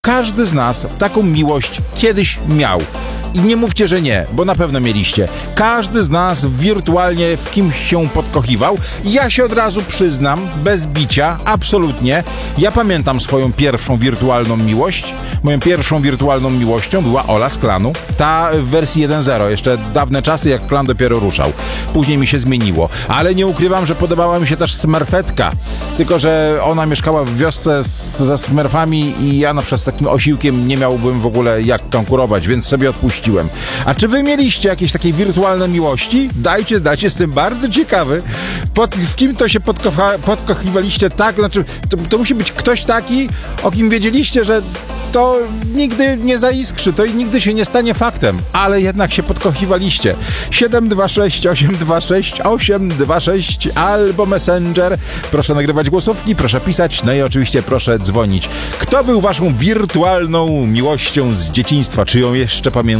Każdy z nas taką miłość kiedyś miał. I nie mówcie, że nie, bo na pewno mieliście. Każdy z nas wirtualnie w kimś się podkochiwał. Ja się od razu przyznam, bez bicia, absolutnie. Ja pamiętam swoją pierwszą wirtualną miłość. Moją pierwszą wirtualną miłością była Ola z Klanu. Ta w wersji 1.0, jeszcze dawne czasy, jak Klan dopiero ruszał. Później mi się zmieniło. Ale nie ukrywam, że podobała mi się też Smurfetka. Tylko że ona mieszkała w wiosce ze Smurfami i ja przez takim osiłkiem nie miałbym w ogóle jak konkurować, więc sobie odpuściłem. A czy wy mieliście jakieś takie wirtualne miłości? Dajcie znać, jestem bardzo ciekawy. W kim to się podkochiwaliście tak? Znaczy, to musi być ktoś taki, o kim wiedzieliście, że to nigdy nie zaiskrzy, to nigdy się nie stanie faktem, ale jednak się podkochiwaliście. 726 826 826 albo Messenger. Proszę nagrywać głosówki, proszę pisać, no i oczywiście proszę dzwonić. Kto był waszą wirtualną miłością z dzieciństwa? Czy ją jeszcze pamiętacie?